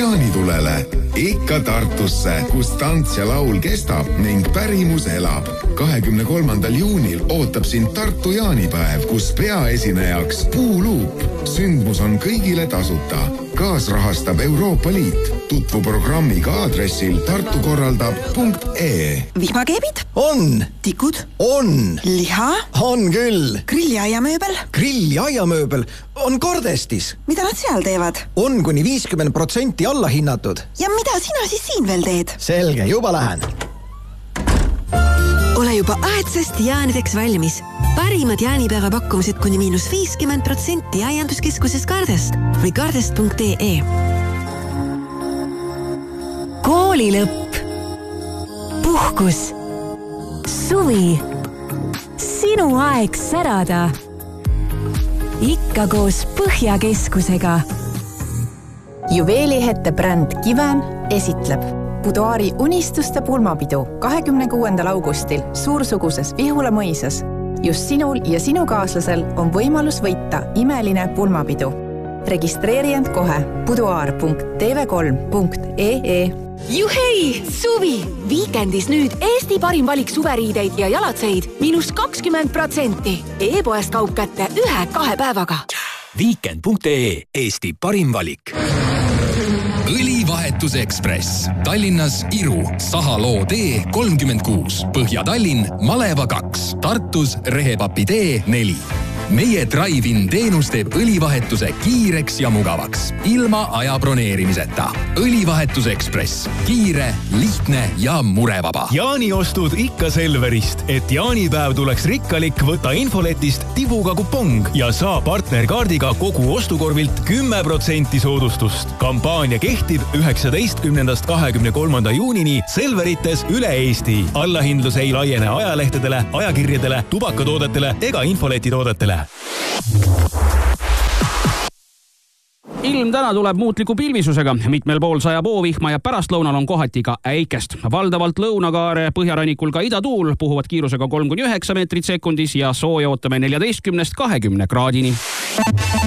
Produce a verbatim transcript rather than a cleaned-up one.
jaanitulele. Ikka Tartusse, kus tants ja laul kestab ning pärimus elab. kahekümne kolmandal juunil ootab sind Tartu jaanipäev, kus peaesinejaks Puuluup. Sündmus on kõigile tasuta. Kaasrahastab Euroopa Liit. Tutvu programmiga aadressil tartukorraldab punkt ee. Vihmakeebid? On. Tikud? On. Liha? On küll. Grilliaiamööbel? Grilliaiamööbel on Kordestis. Mida nad seal teevad? On kuni viiskümmend protsenti alla hinnatud. Ja mida sina siis siin veel teed? Selge, juba lähen. Ole juba aedsest jaanideks valmis. Parimad jaanipäeva pakkumised kuni miinus viiskümmend protsenti aianduskeskuses Kardest või kardest punkt ee. Koolilõpp. Puhkus. Suvi. Sinu aeg särada. Ikka koos Põhjakeskusega. Juveelihette bränd Kiven esitleb Buduaari unistuste pulmapidu kahekümne kuuendal augustil suursuguses Vihula mõisas. Just sinul ja sinu kaaslasel on võimalus võita imeline pulmapidu. Registreeri end kohe buduaar punkt tv kolm punkt ee. Juhei! Suvi! Viikendis nüüd Eesti parim valik suveriideid ja jalatseid miinus kakskümmend protsenti. E-poest kaup kätte ühe-kahe päevaga. Viikend punkt ee. Eesti parim valik. Õlivahetus Ekspress. Tallinnas Iru, Sahaloo tee kolmkümmend kuus. Põhja-Tallinn, Maleva kaks. Tartus Rehepapi tee neli. Meie Drive-in teenus teeb õlivahetuse kiireks ja mugavaks. Ilma aja broneerimiseta. Õlivahetus Ekspress. Kiire, lihtne ja murevaba. Jaaniostud ikka Selverist. Et jaanipäev tuleks rikkalik, võta infoletist tibuga kupong ja saa partnerkaardiga kogu ostukorvilt kümme protsenti soodustust. Kampaania kehtib üheksateistkümnendast kahekümne kolmanda juunini Selverites üle Eesti. Allahindlus ei laiene ajalehtedele, ajakirjadele, tubakatoodetele ega infoletitoodetele. Ilm täna tuleb muutliku pilvisusega. Mitmel pool sajab oovihma ja pärastlõunal on kohati ka äikest. Valdavalt lõunakaare põhjarannikul ka idatuul puhuvad kiirusega kolm kuni üheksa meetrit sekundis ja sooja ootame neljateistkümnest kahekümne kraadini.